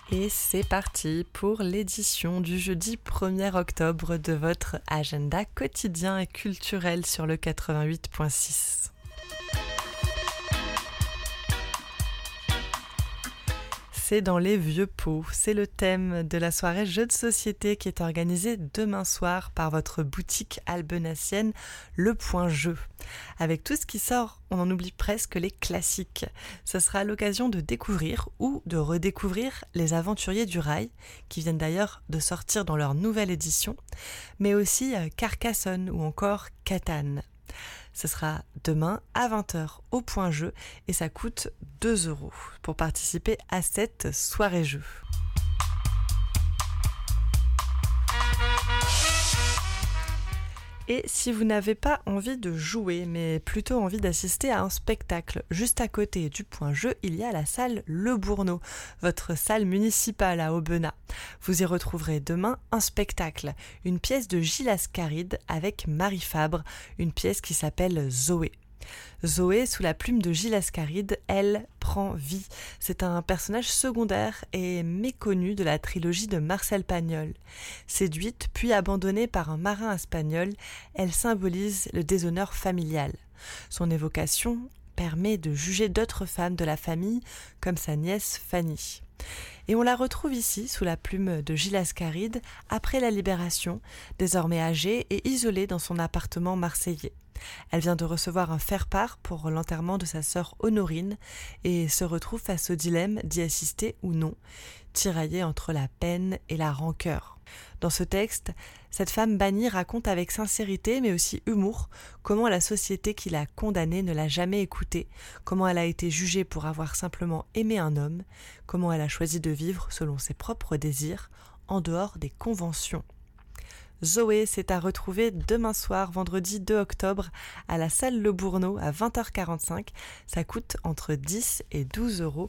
Et c'est parti pour l'édition du jeudi 1er octobre de votre agenda quotidien et culturel sur le 88.6. C'est dans les vieux pots, c'est le thème de la soirée jeux de société qui est organisée demain soir par votre boutique albenacienne Le Point Jeu. Avec tout ce qui sort, on en oublie presque les classiques. Ce sera l'occasion de découvrir ou de redécouvrir les Aventuriers du Rail, qui viennent d'ailleurs de sortir dans leur nouvelle édition, mais aussi Carcassonne ou encore Catan. Ce sera demain à 20h au Point Jeu et ça coûte 2 € pour participer à cette soirée jeu. Et si vous n'avez pas envie de jouer, mais plutôt envie d'assister à un spectacle, juste à côté du Point Jeu, il y a la salle Le Bourneau, votre salle municipale à Aubenas. Vous y retrouverez demain un spectacle, une pièce de Gilles Ascaride avec Marie Fabre, une pièce qui s'appelle Zoé. Zoé, sous la plume de Gilles Ascaride, elle prend vie. C'est un personnage secondaire et méconnu de la trilogie de Marcel Pagnol. Séduite puis abandonnée par un marin espagnol, elle symbolise le déshonneur familial. Son évocation permet de juger d'autres femmes de la famille, comme sa nièce Fanny. Et on la retrouve ici, sous la plume de Gilles Ascaride, après la Libération, désormais âgée et isolée dans son appartement marseillais. Elle vient de recevoir un faire-part pour l'enterrement de sa sœur Honorine et se retrouve face au dilemme d'y assister ou non, tiraillée entre la peine et la rancœur. Dans ce texte, cette femme bannie raconte avec sincérité mais aussi humour comment la société qui l'a condamnée ne l'a jamais écoutée, comment elle a été jugée pour avoir simplement aimé un homme, comment elle a choisi de vivre selon ses propres désirs, en dehors des conventions. Zoé, c'est à retrouver demain soir, vendredi 2 octobre, à la salle Le Bourneau à 20h45. Ça coûte entre 10 et 12 €.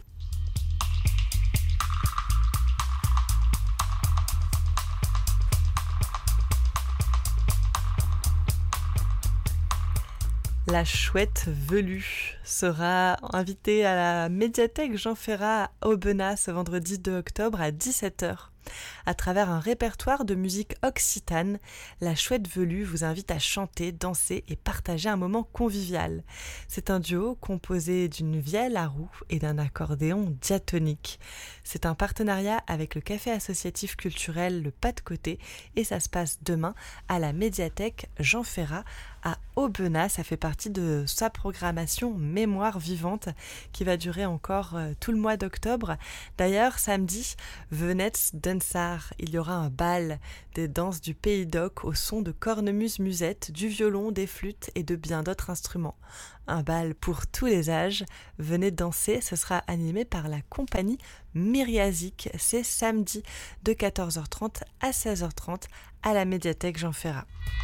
La chouette velue sera invitée à la médiathèque Jean Ferrat à Aubenas ce vendredi 2 octobre à 17h. À travers un répertoire de musique occitane, la chouette velue vous invite à chanter, danser et partager un moment convivial. C'est un duo composé d'une vielle à roue et d'un accordéon diatonique. C'est un partenariat avec le café associatif culturel Le Pas de Côté et ça se passe demain à la médiathèque Jean Ferrat à Aubenas. Ça fait partie de sa programmation Mémoire vivante qui va durer encore tout le mois d'octobre. D'ailleurs, samedi, Venetz Densar, il y aura un bal des danses du Pays d'Oc au son de cornemuse-musette, du violon, des flûtes et de bien d'autres instruments. Un bal pour tous les âges. Venez danser, ce sera animé par la compagnie Myriasique. C'est samedi de 14h30 à 16h30 à la médiathèque Jean Ferrat.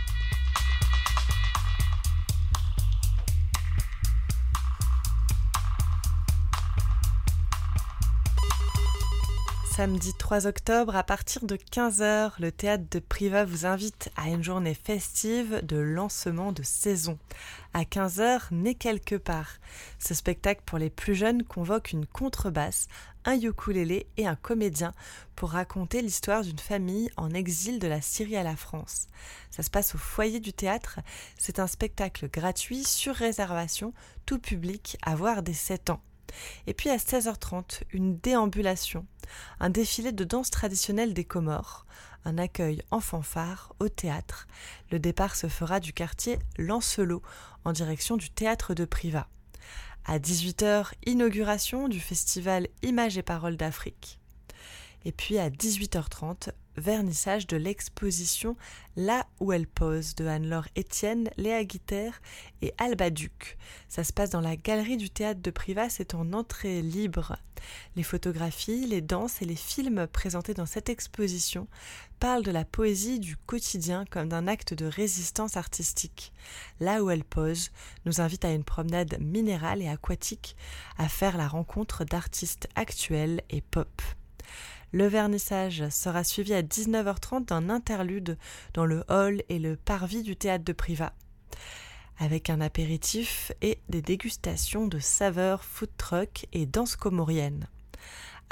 Samedi 3 octobre, à partir de 15h, le théâtre de Privas vous invite à une journée festive de lancement de saison. À 15h, Né quelque part. Ce spectacle pour les plus jeunes convoque une contrebasse, un ukulélé et un comédien pour raconter l'histoire d'une famille en exil de la Syrie à la France. Ça se passe au foyer du théâtre. C'est un spectacle gratuit sur réservation, tout public, à voir dès 7 ans. Et puis à 16h30, une déambulation, un défilé de danse traditionnelle des Comores, un accueil en fanfare au théâtre. Le départ se fera du quartier Lancelot en direction du théâtre de Privas. À 18h, inauguration du festival Images et Paroles d'Afrique. Et puis à 18h30, vernissage de l'exposition Là où elle pose de Anne-Laure Etienne, Léa Guitère et Alba Duc. Ça se passe dans la galerie du théâtre de Privas, c'est en entrée libre. Les photographies, les danses et les films présentés dans cette exposition parlent de la poésie du quotidien comme d'un acte de résistance artistique. Là où elle pose nous invite à une promenade minérale et aquatique, à faire la rencontre d'artistes actuels et pop. Le vernissage sera suivi à 19h30 d'un interlude dans le hall et le parvis du théâtre de Privas, avec un apéritif et des dégustations de saveurs food truck et danse comorienne.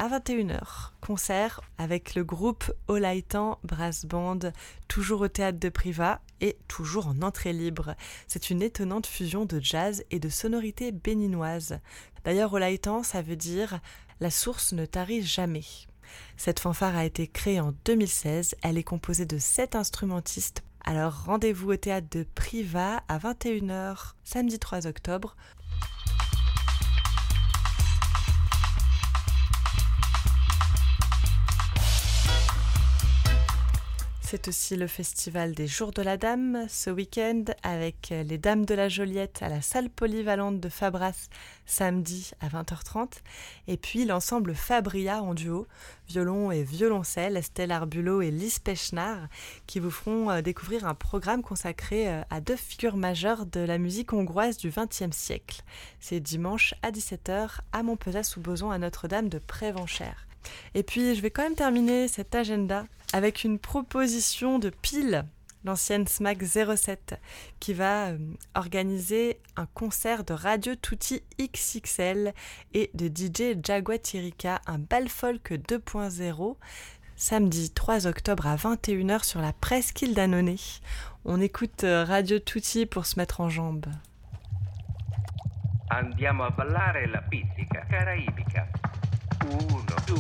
à 21h. Concert avec le groupe Olaitan Brass Band, toujours au théâtre de Privas et toujours en entrée libre. C'est une étonnante fusion de jazz et de sonorités béninoises. D'ailleurs, Olaitan, ça veut dire « la source ne tarit jamais ». Cette fanfare a été créée en 2016, elle est composée de 7 instrumentistes. Alors rendez-vous au théâtre de Privas à 21h, samedi 3 octobre. C'est aussi le festival des Jours de la Dame ce week-end avec les Dames de la Joliette à la salle polyvalente de Fabras samedi à 20h30 et puis l'ensemble Fabria en duo, violon et violoncelle, Estelle Arbulot et Lise Pechnard qui vous feront découvrir un programme consacré à 2 figures majeures de la musique hongroise du XXe siècle. C'est dimanche à 17h à Montpezat-sous-Bozon à Notre-Dame de Prévenchères. Et puis, je vais quand même terminer cet agenda avec une proposition de Pile, l'ancienne SMAC 07, qui va organiser un concert de Radio Tutti XXL et de DJ Jaguatirica, un bal folk 2.0, samedi 3 octobre à 21h sur la presqu'île d'Annonay. On écoute Radio Tutti pour se mettre en jambes. Andiamo a ballare la pizzica caraibica. 1, 2,